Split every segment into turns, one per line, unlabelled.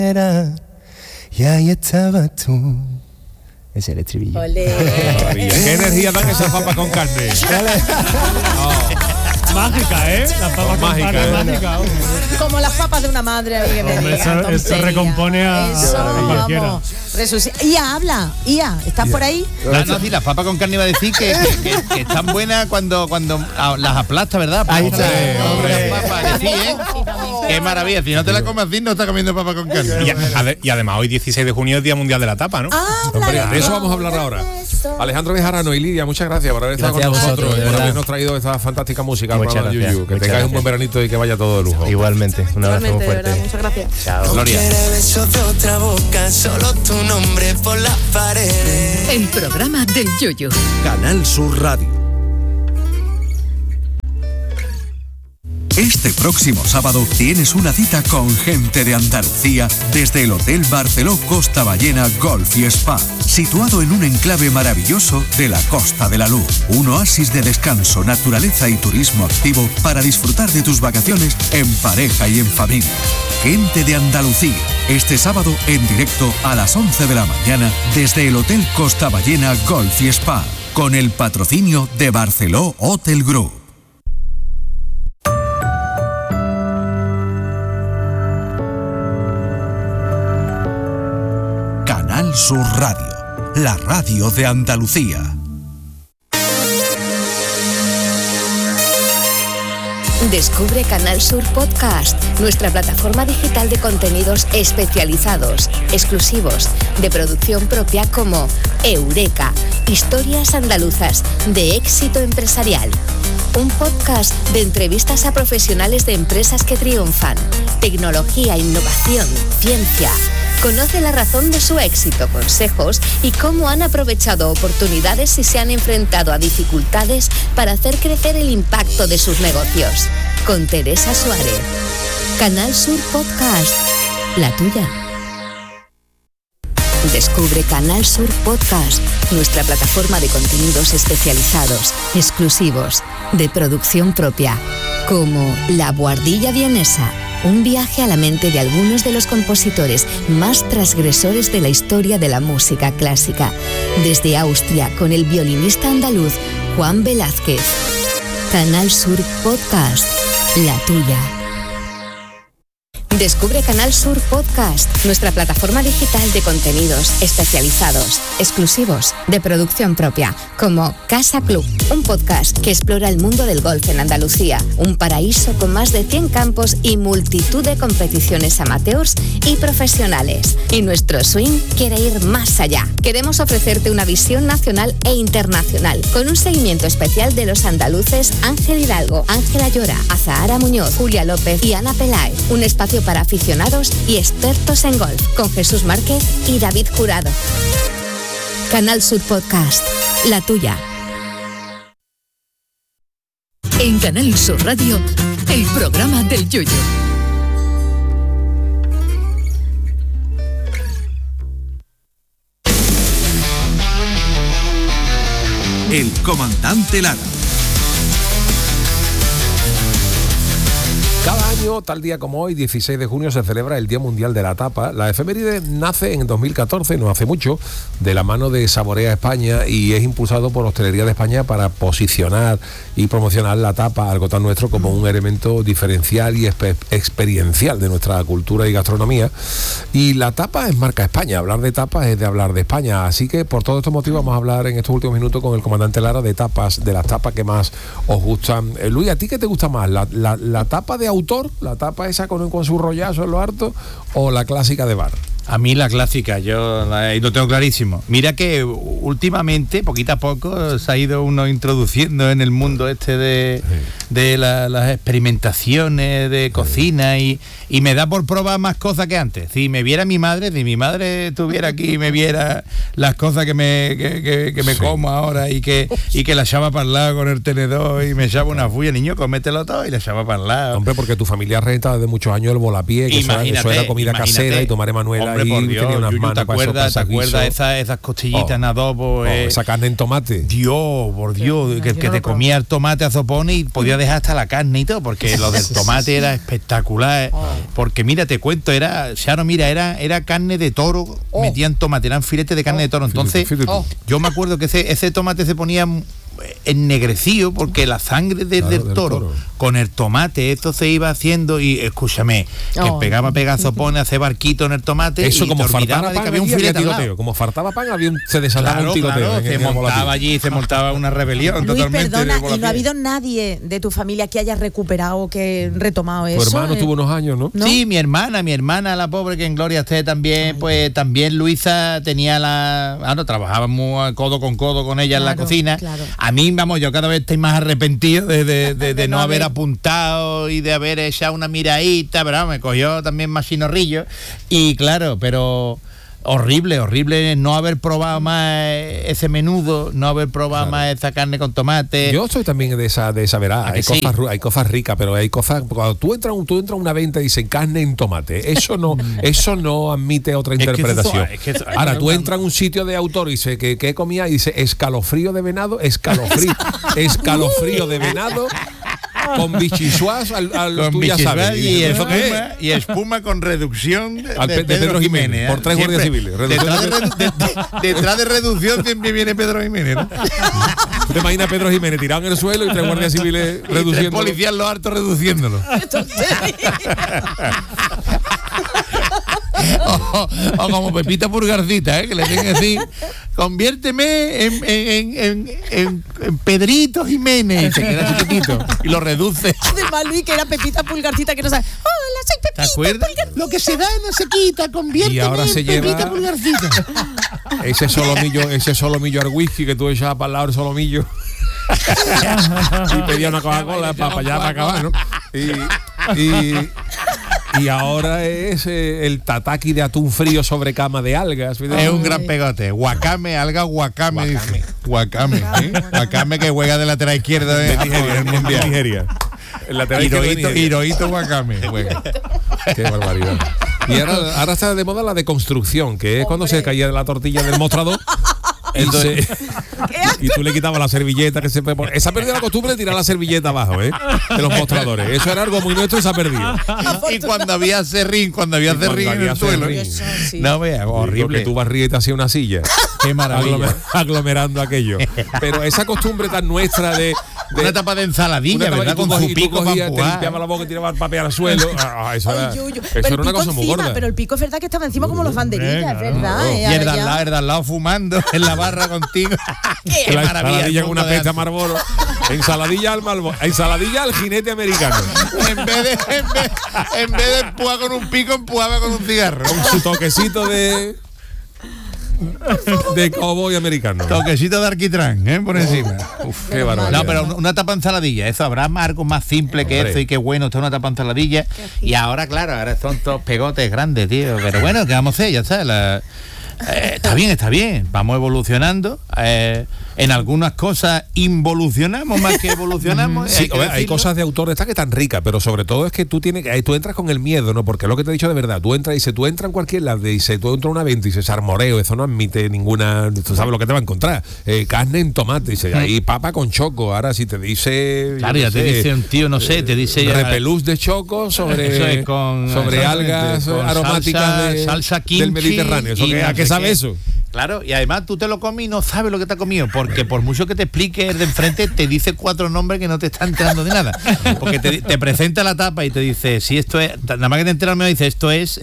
y ahí estabas tú. Ese es el estribillo.
¿Qué energía dan esas papas con carne?
Mágica, las papas con carne mágica.
Como las papas de una madre.
Eso recompone a cualquiera.
Ia, ¿estás por ahí?
No, sí, las papas con carne iba a decir que están buenas cuando las aplasta, ¿verdad?
Ahí está,
Qué maravilla, si no te la comes así, no estás comiendo papas con carne.
Y además hoy 16 de junio es Día Mundial de la Tapa, ¿no?
Hombre, de eso vamos a hablar ahora. Alejandro Bejarano y Lidia, muchas gracias por haber estado con nosotros, por habernos traído esta fantástica música.
Muchas gracias.
Que tengáis un buen veranito y que vaya todo de lujo.
Igualmente, un abrazo muy fuerte.
Muchas gracias.
Chao.
Gloria.
Besos de otra boca, solo tu nombre por las paredes.
El programa del Yoyo.
Canal Sur Radio. Este próximo sábado tienes una cita con gente de Andalucía desde el Hotel Barceló Costa Ballena Golf y Spa, situado en un enclave maravilloso de la Costa de la Luz. Un oasis de descanso, naturaleza y turismo activo para disfrutar de tus vacaciones en pareja y en familia. Gente de Andalucía, este sábado en directo a las 11 de la mañana desde el Hotel Costa Ballena Golf y Spa, con el patrocinio de Barceló Hotel Group. Canal Sur Radio, la radio de Andalucía.
Descubre Canal Sur Podcast, nuestra plataforma digital de contenidos especializados, exclusivos, de producción propia como Eureka, historias andaluzas de éxito empresarial. Un podcast de entrevistas a profesionales de empresas que triunfan, tecnología, innovación, ciencia. Conoce la razón de su éxito, consejos y cómo han aprovechado oportunidades y se han enfrentado a dificultades para hacer crecer el impacto de sus negocios. Con Teresa Suárez. Canal Sur Podcast, la tuya. Descubre Canal Sur Podcast, nuestra plataforma de contenidos especializados, exclusivos, de producción propia, como La Buhardilla Vienesa, un viaje a la mente de algunos de los compositores más transgresores de la historia de la música clásica, desde Austria con el violinista andaluz Juan Velázquez. Canal Sur Podcast, la tuya. Descubre Canal Sur Podcast, nuestra plataforma digital de contenidos especializados, exclusivos, de producción propia, como Casa Club, un podcast que explora el mundo del golf en Andalucía, un paraíso con más de 100 campos y multitud de competiciones amateurs y profesionales. Y nuestro swing quiere ir más allá. Queremos ofrecerte una visión nacional e internacional, con un seguimiento especial de los andaluces Ángel Hidalgo, Ángela Llora, Azahara Muñoz, Julia López y Ana Peláez. Un espacio para aficionados y expertos en golf, con Jesús Márquez y David Jurado. Canal Sur Podcast, la tuya. En Canal Sur Radio, el programa del Yoyo.
El comandante Lara.
Cada año, tal día como hoy, 16 de junio, se celebra el Día Mundial de la Tapa. La efeméride nace en 2014, no hace mucho, de la mano de Saborea España y es impulsado por Hostelería de España para posicionar y promocionar la tapa, algo tan nuestro como un elemento diferencial y experiencial de nuestra cultura y gastronomía. Y la tapa es marca España, hablar de tapas es de hablar de España. Así que por todos estos motivos vamos a hablar en estos últimos minutos con el comandante Lara de tapas, de las tapas que más os gustan. Luis, ¿a ti qué te gusta más? ¿La tapa de autor, la tapa esa con su rollazo en lo harto, o la clásica de bar?
A mí la clásica, yo lo tengo clarísimo. Mira que últimamente, poquito a poco, se ha ido uno introduciendo en el mundo este de las experimentaciones de cocina y me da por probar más cosas que antes. Si me viera mi madre, si mi madre estuviera aquí y me viera las cosas que me como ahora y que la echaba para el lado con el tenedor y me echaba una fulla, niño, cómetelo todo y la echaba para el lado.
Hombre, porque tu familia renta desde muchos años el volapié, que eso era comida casera, y tu madre Manuela allí
por Dios,
tenía unas
Yuyu,
manos
¿te
para
acuerdas
esos guisos.
esas costillitas en adobo?
Esa carne en tomate.
Dios, por Dios, que te comía el tomate a zopones y podía dejar hasta la carne y todo, porque lo del tomate era espectacular. Porque mira, te cuento, era carne de toro, metían tomate, eran filetes de carne de toro. Entonces, yo me acuerdo que ese tomate se ponía ennegrecido porque la sangre del toro con el tomate, esto se iba haciendo y escúchame, que pegaba pegazopones, hacer barquito en el tomate.
Eso,
y
como
te
faltaba
olvidabas de
pan,
que había un
allí
filete al lado.
tiroteo. Como faltaba pan, se desataba un tiroteo.
Se montaba allí, se montaba una rebelión.
Luis,
totalmente.
perdona, ¿y no ha habido nadie de tu familia que haya recuperado, que retomado eso?
Tu hermano tuvo unos años, ¿no?
Sí, mi hermana, la pobre, que en gloria esté también, pues también Luisa tenía trabajábamos codo con ella en la cocina.
Claro.
A mí, vamos, yo cada vez estoy más arrepentido de no haber apuntado y de haber echado una miradita, pero me cogió también más chinorrillo. Y claro, pero horrible no haber probado más ese menudo, no haber probado más esa carne con tomate.
Yo soy también de esa verá. Hay cosas ricas, pero hay cosas. Cuando tú entras a una venta y dicen carne en tomate, eso no admite otra interpretación. Ahora tú entras en un sitio de autor y dice que comía y dice escalofrío de venado, escalofrío de venado. Con bichisuas tú ya sabes.
Y espuma con reducción de
Pedro Jiménez. Por 3 guardias civiles.
Detrás de reducción siempre viene Pedro Jiménez, ¿no?
¿Tú te imaginas a Pedro Jiménez tirado en el suelo y 3 guardias civiles reduciendo?
3 policías lo harto reduciéndolo. O como Pepita Pulgarcita, que le tienen que decir, conviérteme en Pedrito Jiménez, y se queda chiquitito y lo reduce.
Además, Luis, que era Pepita Pulgarcita, que no sabe. Hola, soy Pepita.
¿Te acuerdas?
Lo que se da no se quita, conviérteme
y ahora se
en Pepita
lleva
Pulgarcita.
Ese solomillo al whisky que tú echabas para el lado del solomillo y pedía una Coca-Cola para acabar, ¿no? Y ahora es el tataki de atún frío sobre cama de algas.
Es un gran pegote. Wakame, alga Wakame. Dice. Wakame, ¿eh? Wakame, que juega de lateral izquierda de
Nigeria. El lateral
Hirohito Wakame.
Qué barbaridad. Y ahora está de moda la deconstrucción, que es cuando se caía de la tortilla del mostrador. Entonces, y tú le quitabas la servilleta que se pone. Esa ha perdido la costumbre de tirar la servilleta abajo, de los mostradores. Eso era algo muy nuestro y se ha perdido.
Y cuando había serrín en el suelo. No veas, horrible.
Que tú barrías y te hacías una silla.
Qué maravilla.
Aglomerando aquello. Pero esa costumbre tan nuestra de
una tapa de ensaladilla, ¿verdad? Con su pico
te limpiaba la boca y tiraba el papel al suelo. Eso era una cosa muy gorda.
Pero el pico es verdad que estaba encima como los banderillas, ¿verdad?
Y el de al lado fumando en la barra contigo.
Qué maravilla. Ensaladilla con una pesta Marlboro. Ensaladilla al jinete americano.
En vez de empujar con un pico, empujaba con un cigarro.
Con su toquecito de cowboy americano.
Toquecito de alquitrán, por encima.
Uf, qué barbaridad.
No, pero una tapa ensaladilla, eso habrá algo más simple que eso y qué bueno, esto es una tapa ensaladilla. Y ahora, claro, ahora son todos pegotes grandes, tío. Pero bueno, ¿qué vamos a hacer? Ya está. Está bien, vamos evolucionando. En algunas cosas involucionamos más que evolucionamos.
Sí, hay cosas de autor que están ricas, pero sobre todo es que tú entras con el miedo, ¿no? Porque es lo que te he dicho de verdad. Tú entras en cualquier lado, tú entras a una venta y dices armoreo, eso no admite ninguna. Tú sabes lo que te va a encontrar. Carne en tomate, dice, ahí papa con choco. Ahora si te dice.
Claro, ya te dice un tío, no sé, te dice
repelús de choco sobre algas aromáticas
salsa kimchi
del Mediterráneo. ¿A qué sabe eso?
Claro, y además tú te lo comes y no sabes lo que te has comido, porque por mucho que te explique el de enfrente, te dice 4 nombres que no te están enterando de nada. Porque te presenta la tapa y te dice, si esto es, nada más que te enteras, me dice, esto es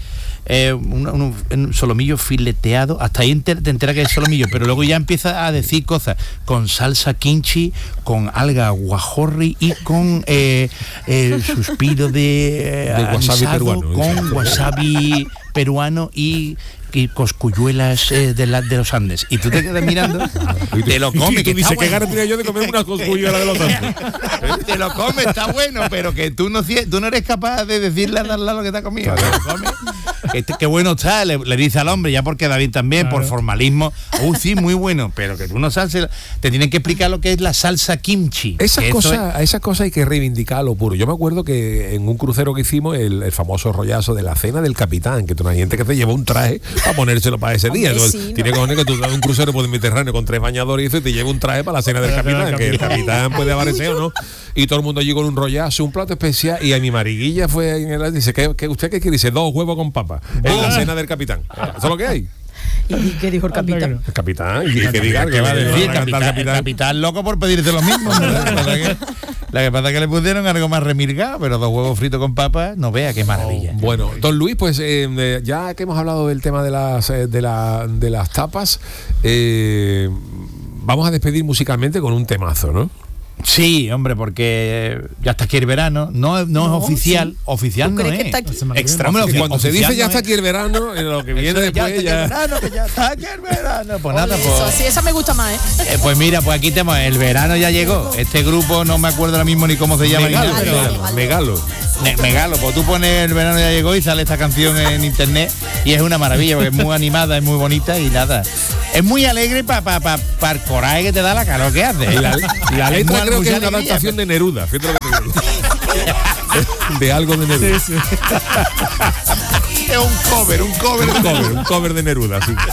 un solomillo fileteado, hasta ahí te enteras que es solomillo, pero luego ya empieza a decir cosas con salsa kimchi, con alga guajorri y con suspiro de
wasabi peruano,
con wasabi peruano y coscuyuelas de los Andes. Y tú te quedas mirando, te lo comes.
Y tú dices, ¿qué ganas tenía yo de comer una coscuyuela de los Andes?
Te lo comes, está bueno, pero que tú no eres capaz de decirle a darle lo que te ha comido. Claro. qué bueno está, le dice al hombre, ya porque David también,
Claro.
por formalismo, sí, muy bueno, pero que tú no sabes, te tienen que explicar lo que es la salsa kimchi.
Esas
que eso es-
esas cosas hay que reivindicarlo puro. Yo me acuerdo que en un crucero que hicimos, el famoso rollazo de la cena del capitán, que hay gente que te lleva un traje para ponérselo para ese día.
Hombre,
Entonces,
sí,
tiene
¿no?
cojones que tú das un crucero por el Mediterráneo con 3 bañadores y eso, y te lleva un traje para la cena del capitán, que el capitán puede aparecer o no. Y todo el mundo allí con un rollazo, un plato especial, y a mi mariguilla fue en el dice, ¿qué usted qué quiere? Dice, 2 huevos con papa. En la cena del capitán. Eso es lo que hay.
¿Y qué dijo el capitán?
El capitán, y que diga que va a decir,
el capitán loco por pedirte lo mismo. La que pasa es que le pusieron algo más remirgado, pero 2 huevos fritos con papas, no vea qué maravilla.
Bueno, don Luis, pues ya que hemos hablado del tema de las tapas, vamos a despedir musicalmente con un temazo, ¿no?
Sí, hombre, porque ya está aquí el verano, no es oficial,
sí.
oficial
¿Tú
no
crees
es.
que está aquí?
Extra,
Hombre,
oficial-
cuando se dice
oficial
ya
no
está
es.
aquí el verano, lo que viene
Eso de
después
ya está aquí el verano, que ya está aquí el verano. Pues nada,
Eso,
pues,
sí, esa me gusta más, ¿eh?
pues mira, pues aquí tenemos, el verano ya llegó. Este grupo no me acuerdo ahora mismo ni cómo se llama. ni
Megalo,
nada, pero-
Megalo.
Megalo, pues tú pones el verano ya llegó y sale esta canción en internet y es una maravilla porque es muy animada, es muy bonita y nada. Es muy alegre para el coraje que te da la calor que hace.
La
Es
letra
muy-
creo que es
mucha
una
alegría.
adaptación de Neruda. Fíjate lo que te digo. De algo de Neruda.
Es un cover
Un cover de Neruda, sí.